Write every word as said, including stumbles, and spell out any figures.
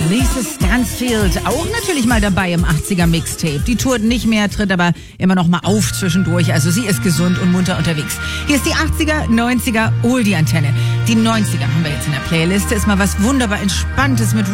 Lisa Stansfield, auch natürlich mal dabei im achtziger Mixtape. Die tourt nicht mehr, tritt aber immer noch mal auf zwischendurch. Also sie ist gesund und munter unterwegs. Hier ist die achtziger, neunziger Oldie-Antenne. Die neunziger haben wir jetzt in der Playliste. Ist mal was wunderbar Entspanntes mit